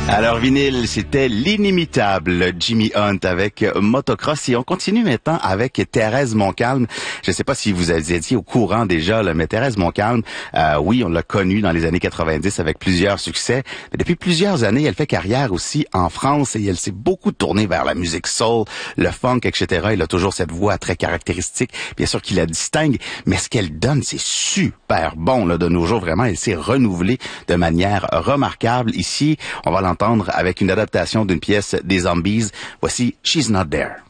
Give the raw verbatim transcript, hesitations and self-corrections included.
Alors vinyle, c'était l'inimitable Jimmy Hunt avec Motocross et on continue maintenant avec Thérèse Montcalm. Je ne sais pas si vous étiez au courant déjà, là, mais Thérèse Montcalm, euh, oui, on l'a connue dans les années quatre-vingt-dix avec plusieurs succès, mais depuis plusieurs années, elle fait carrière aussi en France et elle s'est beaucoup tournée vers la musique soul, le funk, et cetera. Elle a toujours cette voix très caractéristique, bien sûr qui la distingue, mais ce qu'elle donne, c'est super bon là, de nos jours. Vraiment, elle s'est renouvelée de manière remarquable. Ici, on va l'entendre avec une adaptation d'une pièce des Zombies. Voici She's Not There.